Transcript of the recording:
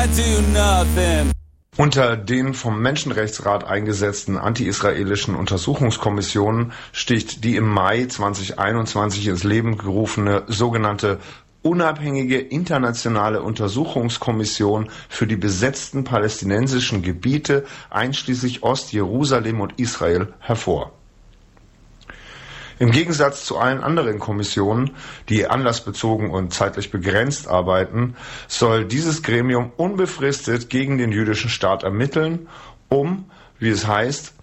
I do nothing. Unter den vom Menschenrechtsrat eingesetzten anti-israelischen Untersuchungskommissionen sticht die im Mai 2021 ins Leben gerufene sogenannte Unabhängige internationale Untersuchungskommission für die besetzten palästinensischen Gebiete einschließlich Ostjerusalem und Israel hervor. Im Gegensatz zu allen anderen Kommissionen, die anlassbezogen und zeitlich begrenzt arbeiten, soll dieses Gremium unbefristet gegen den jüdischen Staat ermitteln, um, wie es heißt,